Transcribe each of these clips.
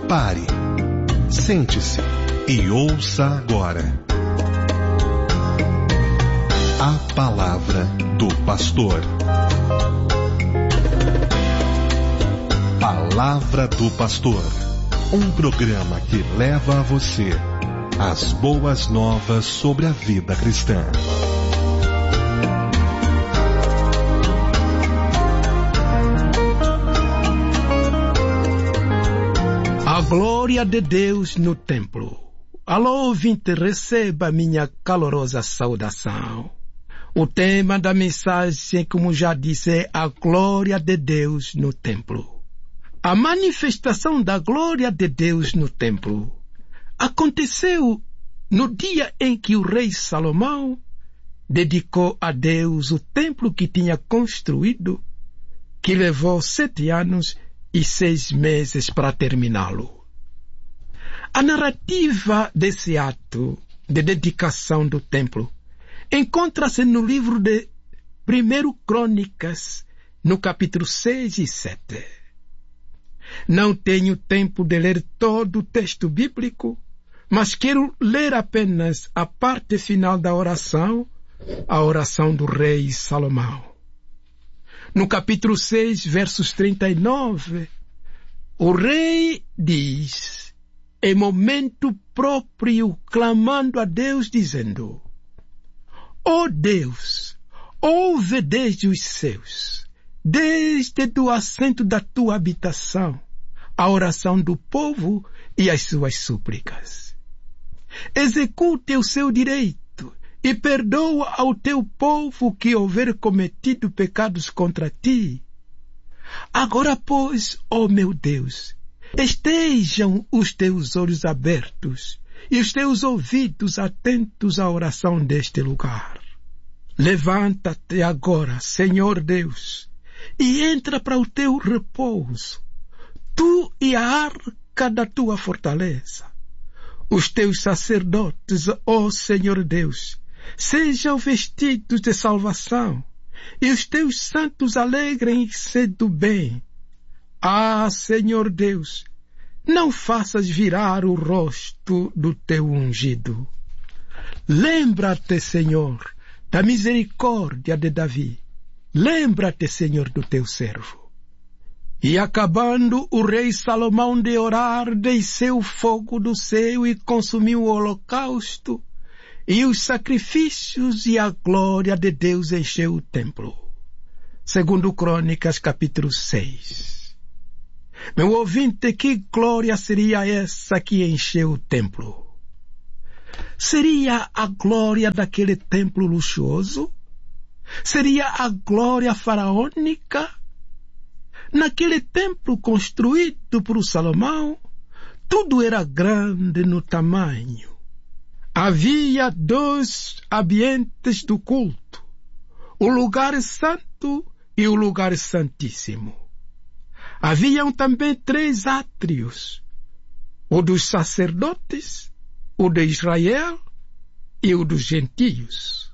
Pare, sente-se e ouça agora a palavra do pastor. Palavra do Pastor, um programa que leva a você as boas novas sobre a vida cristã. A glória de Deus no templo. Alô, ouvinte, receba minha calorosa saudação. O tema da mensagem, como já disse, é a glória de Deus no templo. A manifestação da glória de Deus no templo aconteceu no dia em que o rei Salomão dedicou a Deus o templo que tinha construído, que levou 7 anos e 6 meses para terminá-lo. A narrativa desse ato de dedicação do templo encontra-se no livro de 1 Crônicas, no capítulo 6 e 7. Não tenho tempo de ler todo o texto bíblico, mas quero ler apenas a parte final da oração, a oração do rei Salomão. No capítulo 6, versos 39, o rei diz, em momento próprio, clamando a Deus, dizendo: ó Deus, ouve desde os céus, desde o assento da tua habitação, a oração do povo e as suas súplicas. Execute o seu direito e perdoa ao teu povo que houver cometido pecados contra ti. Agora, pois, ó meu Deus, estejam os teus olhos abertos e os teus ouvidos atentos à oração deste lugar. Levanta-te agora, Senhor Deus, e entra para o teu repouso, tu e a arca da tua fortaleza. Os teus sacerdotes, ó Senhor Deus, sejam vestidos de salvação, e os teus santos alegrem-se do bem. Ah, Senhor Deus, não faças virar o rosto do teu ungido. Lembra-te, Senhor, da misericórdia de Davi. Lembra-te, Senhor, do teu servo. E acabando o rei Salomão de orar, desceu o fogo do céu e consumiu o holocausto e os sacrifícios, e a glória de Deus encheu o templo. 2 Crônicas, capítulo 6. Meu ouvinte, que glória seria essa que encheu o templo? Seria a glória daquele templo luxuoso? Seria a glória faraônica? Naquele templo construído por Salomão, tudo era grande no tamanho. Havia 2 ambientes do culto, o lugar santo e o lugar santíssimo. Haviam também 3 átrios, o dos sacerdotes, o de Israel e o dos gentios.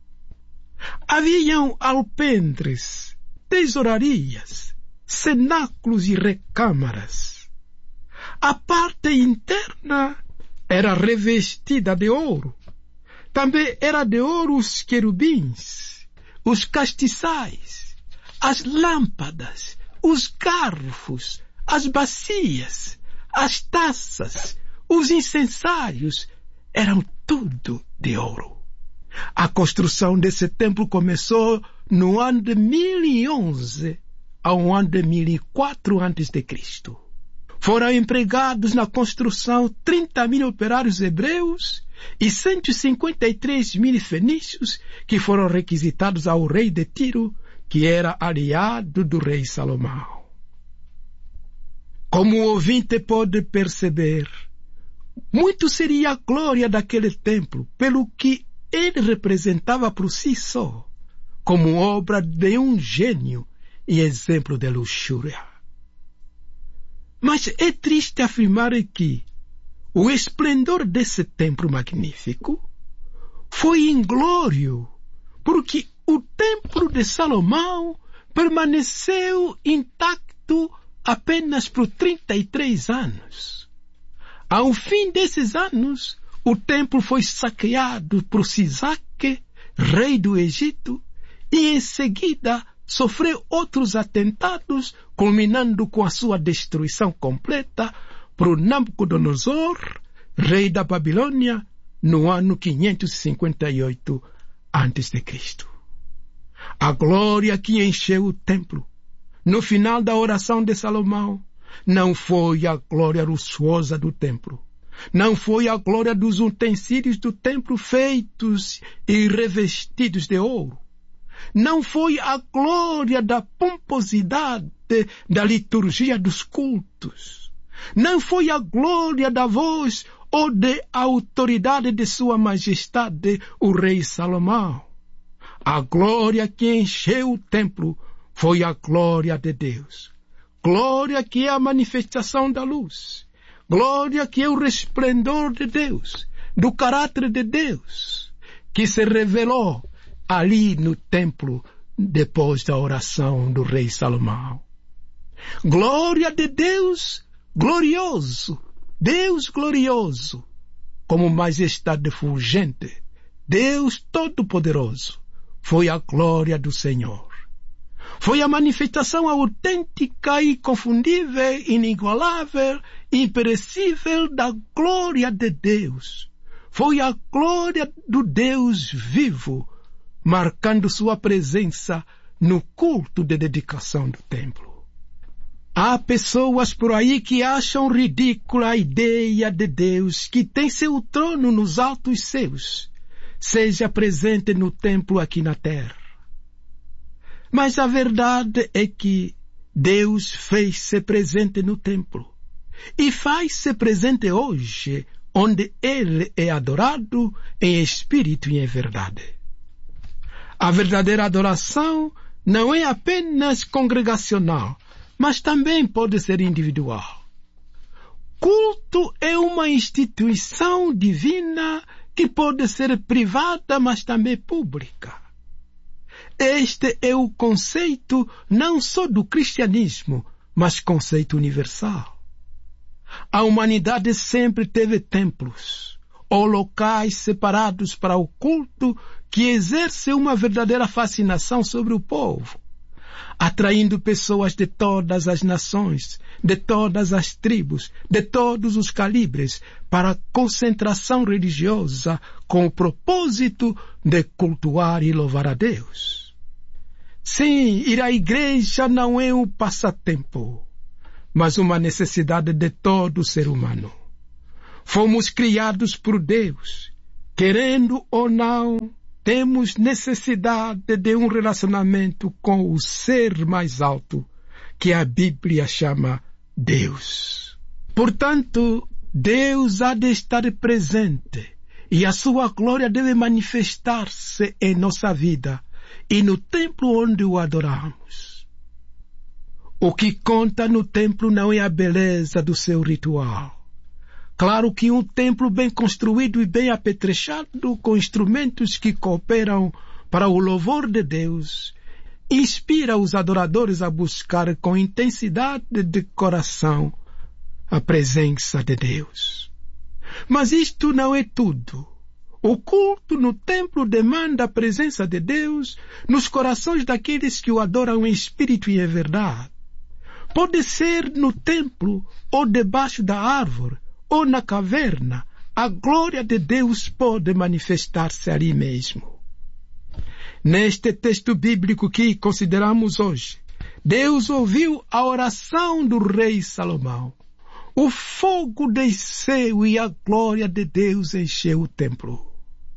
Haviam alpendres, tesourarias, cenáculos e recâmaras. A parte interna era revestida de ouro. Também era de ouro os querubins, os castiçais, as lâmpadas, os garfos, as bacias, as taças, os incensários, eram tudo de ouro. A construção desse templo começou no ano de 1011 ao ano de 1004 a.C. Foram empregados na construção 30.000 operários hebreus e 153.000 fenícios que foram requisitados ao rei de Tiro, que era aliado do rei Salomão. Como o ouvinte pode perceber, muito seria a glória daquele templo, pelo que ele representava por si só, como obra de um gênio e exemplo de luxúria. Mas é triste afirmar que o esplendor desse templo magnífico foi inglório, porque o templo de Salomão permaneceu intacto apenas por 33 anos. Ao fim desses anos, o templo foi saqueado por Sisaque, rei do Egito, e em seguida sofreu outros atentados, culminando com a sua destruição completa por Nabucodonosor, rei da Babilônia, no ano 558 a.C. A glória que encheu o templo no final da oração de Salomão não foi a glória luxuosa do templo, não foi a glória dos utensílios do templo feitos e revestidos de ouro, não foi a glória da pomposidade da liturgia dos cultos, não foi a glória da voz ou de autoridade de sua majestade, o rei Salomão. A glória que encheu o templo foi a glória de Deus. Glória que é a manifestação da luz. Glória que é o resplendor de Deus, do caráter de Deus, que se revelou ali no templo depois da oração do rei Salomão. Glória de Deus glorioso, Deus glorioso, como majestade fulgente, Deus todo-poderoso, foi a glória do Senhor. Foi a manifestação autêntica, inconfundível, inigualável, imperecível da glória de Deus. Foi a glória do Deus vivo, marcando sua presença no culto de dedicação do templo. Há pessoas por aí que acham ridícula a ideia de Deus que tem seu trono nos altos céus, seja presente no templo aqui na terra. Mas a verdade é que Deus fez-se presente no templo e faz-se presente hoje, onde Ele é adorado em espírito e em verdade. A verdadeira adoração não é apenas congregacional, mas também pode ser individual. Culto é uma instituição divina que pode ser privada, mas também pública. Este é o conceito não só do cristianismo, mas conceito universal. A humanidade sempre teve templos, ou locais separados para o culto que exerce uma verdadeira fascinação sobre o povo, atraindo pessoas de todas as nações, de todas as tribos, de todos os calibres, para a concentração religiosa com o propósito de cultuar e louvar a Deus. Sim, ir à igreja não é um passatempo, mas uma necessidade de todo ser humano. Fomos criados por Deus, querendo ou não, temos necessidade de um relacionamento com o ser mais alto, que a Bíblia chama Deus. Portanto, Deus há de estar presente e a sua glória deve manifestar-se em nossa vida e no templo onde o adoramos. O que conta no templo não é a beleza do seu ritual. Claro que um templo bem construído e bem apetrechado, com instrumentos que cooperam para o louvor de Deus, inspira os adoradores a buscar com intensidade de coração a presença de Deus. Mas isto não é tudo. O culto no templo demanda a presença de Deus nos corações daqueles que o adoram em espírito e em verdade. Pode ser no templo, ou debaixo da árvore, ou na caverna, a glória de Deus pode manifestar-se ali mesmo. Neste texto bíblico que consideramos hoje, Deus ouviu a oração do rei Salomão. O fogo desceu e a glória de Deus encheu o templo.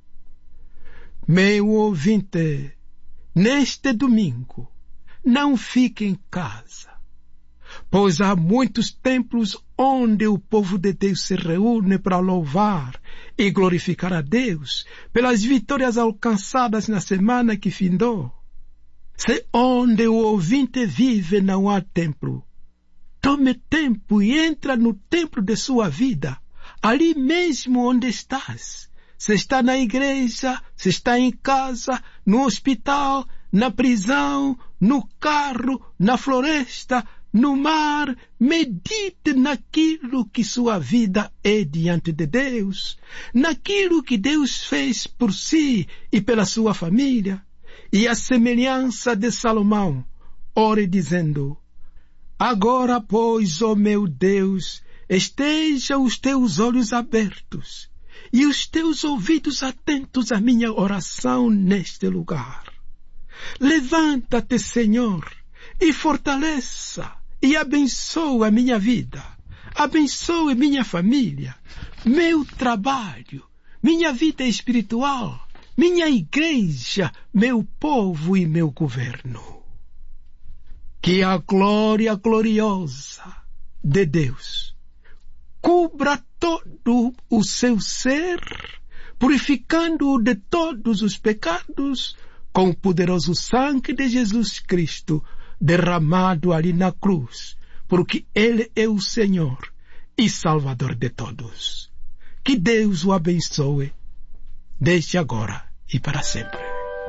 Meu ouvinte, neste domingo, não fique em casa, pois há muitos templos onde o povo de Deus se reúne para louvar e glorificar a Deus pelas vitórias alcançadas na semana que findou. Se onde o ouvinte vive não há templo, tome tempo e entra no templo de sua vida, ali mesmo onde estás. Se está na igreja, se está em casa, no hospital, na prisão, no carro, na floresta, no mar, medite naquilo que sua vida é diante de Deus, naquilo que Deus fez por si e pela sua família, e a semelhança de Salomão, ore dizendo: agora, pois, ó meu Deus, estejam os teus olhos abertos e os teus ouvidos atentos à minha oração neste lugar. Levanta-te, Senhor, e fortaleça e abençoa a minha vida, abençoe minha família, meu trabalho, minha vida espiritual, minha igreja, meu povo e meu governo. Que a glória gloriosa de Deus cubra todo o seu ser, purificando-o de todos os pecados, com o poderoso sangue de Jesus Cristo, derramado ali na cruz, porque Ele é o Senhor e Salvador de todos. Que Deus o abençoe, desde agora e para sempre.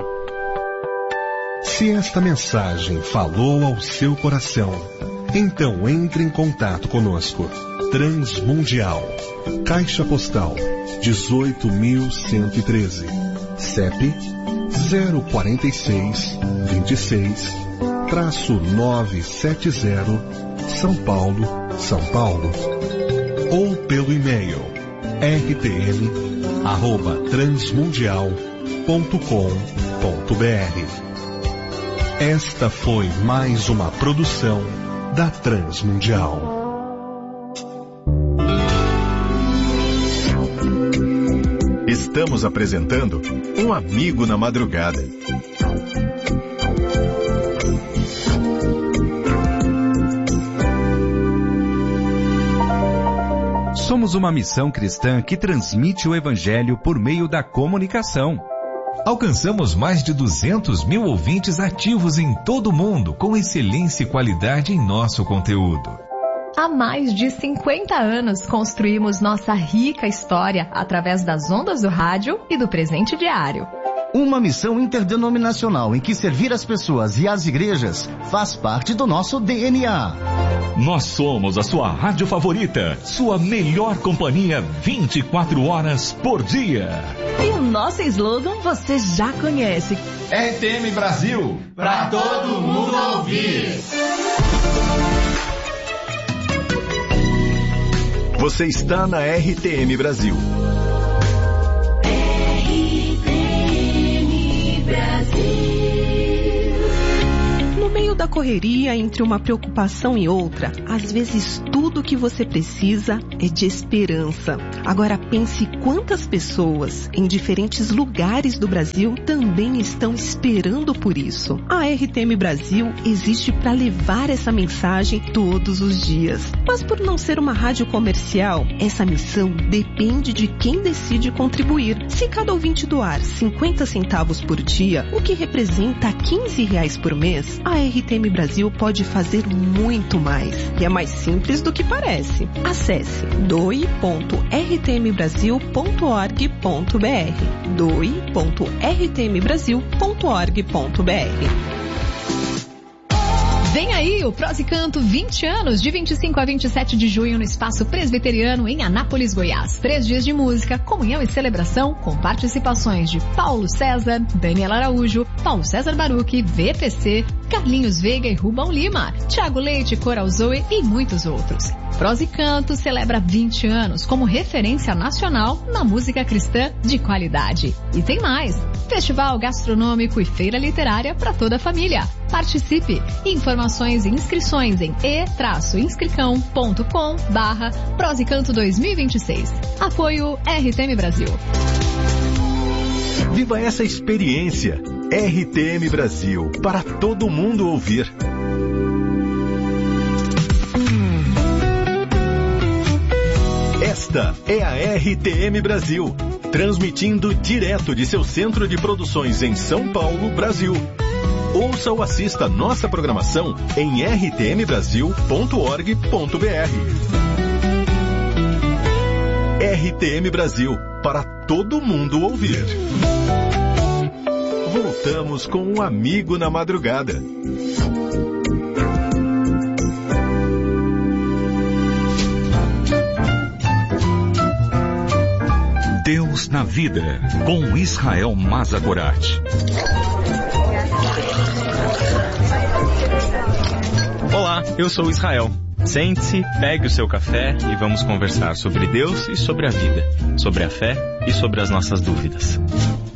Se esta mensagem falou ao seu coração, então entre em contato conosco. Transmundial, Caixa Postal 18.113, CEP 04626-970, São Paulo, São Paulo. Ou pelo e-mail rtm@transmundial.com.br. Esta foi mais uma produção da Transmundial. Estamos apresentando Um Amigo na Madrugada. Somos uma missão cristã que transmite o Evangelho por meio da comunicação. Alcançamos mais de 200 mil ouvintes ativos em todo o mundo, com excelência e qualidade em nosso conteúdo. Há mais de 50 anos construímos nossa rica história através das ondas do rádio e do presente diário. Uma missão interdenominacional em que servir as pessoas e as igrejas faz parte do nosso DNA. Nós somos a sua rádio favorita, sua melhor companhia 24 horas por dia. E o nosso slogan você já conhece. RTM Brasil, pra todo mundo ouvir. Você está na RTM Brasil. RTM Brasil. No meio da correria, entre uma preocupação e outra, às vezes tudo que você precisa é de esperança. Agora pense quantas pessoas em diferentes lugares do Brasil também estão esperando por isso. A RTM Brasil existe para levar essa mensagem todos os dias. Mas por não ser uma rádio comercial, essa missão depende de quem decide contribuir. Se cada ouvinte doar 50 centavos por dia, o que representa R$15 por mês, a RTM Brasil pode fazer muito mais. E é mais simples do que parece. Acesse doe.rtmbrasil.org.br doe.rtmbrasil.org.br. Vem aí o Prosa e Canto 20 anos, de 25 a 27 de junho no Espaço Presbiteriano em Anápolis, Goiás. 3 dias de música, comunhão e celebração com participações de Paulo César, Daniel Araújo, Paulo César Baruch, VPC, Carlinhos Veiga e Rubão Lima, Thiago Leite, Coral Zoe e muitos outros. Prosa e Canto celebra 20 anos como referência nacional na música cristã de qualidade. E tem mais! Festival gastronômico e feira literária para toda a família. Participe! Informações e inscrições em e-inscricão.com/Prosa e Canto 2026. Apoio RTM Brasil. Viva essa experiência! RTM Brasil, para todo mundo ouvir. Esta é a RTM Brasil, transmitindo direto de seu centro de produções em São Paulo, Brasil. Ouça ou assista nossa programação em rtmbrasil.org.br. RTM Brasil, para todo mundo ouvir. Voltamos com Um Amigo na Madrugada. Deus na vida, com Israel Mazagorat. Olá, eu sou Israel. Sente-se, pegue o seu café e vamos conversar sobre Deus e sobre a vida, sobre a fé e sobre as nossas dúvidas.